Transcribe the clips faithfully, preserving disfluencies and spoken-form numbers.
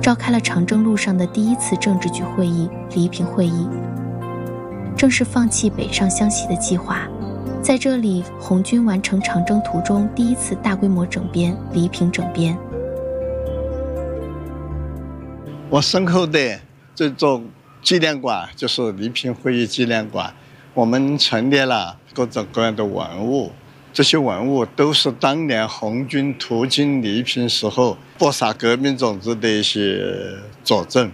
召开了长征路上的第一次政治局会议——黎平会议，正式放弃北上湘西的计划。在这里，红军完成长征途中第一次大规模整编——黎平整编。 我身后的这座纪念馆就是黎平会议纪念馆，我们陈列了各种各样的文物，这些文物都是当年红军途经黎平时候播撒革命种子的一些佐证。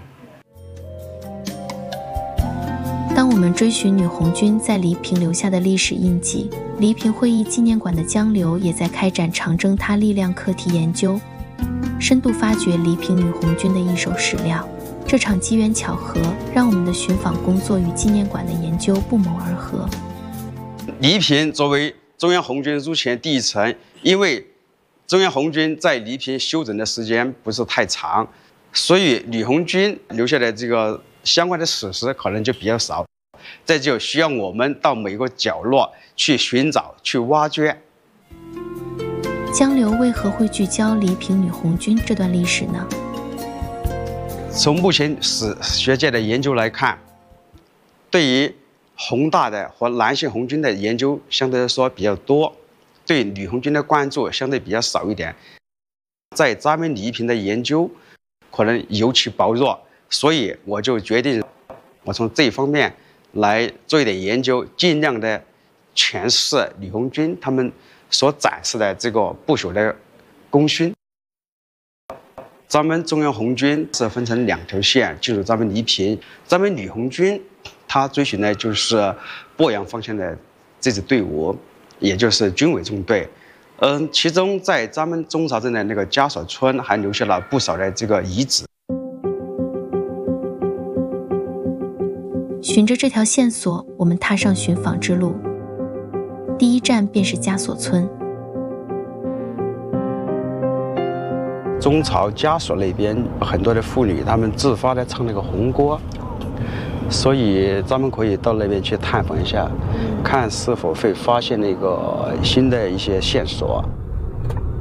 当我们追寻女红军在黎平留下的历史印记，黎平会议纪念馆的江流也在开展长征它力量课题研究，深度发掘黎平女红军的一手史料。这场机缘巧合让我们的寻访工作与纪念馆的研究不谋而合。 黎平作为中央红军入前第一城，因为中央红军在黎平休整的时间不是太长，所以女红军留下的这个相关的史实可能就比较少，这就需要我们到每个角落去寻找、去挖掘。 江流为何会聚焦黎平女红军这段历史呢？ 从目前史学界的研究来看，对于红大的和男性红军的研究相对来说比较多，对女红军的关注相对比较少一点。在咱们黎平的研究可能尤其薄弱，所以我就决定，我从这一方面来做一点研究，尽量的诠释女红军他们所展示的这个不朽的功勋。咱们中央红军是分成两条线进入咱们黎平，咱们女红军它追寻的就是鄱阳方向的这支队伍，也就是军委纵队。嗯，其中在咱们中曹镇的那个家所村还留下了不少的这个遗址。 循着这条线索，我们踏上寻访之路。第一站便是家所村。 中曹家所那边很多的妇女，她们自发的唱那个红歌，所以咱们可以到那边去探访一下，看是否会发现那个新的一些线索。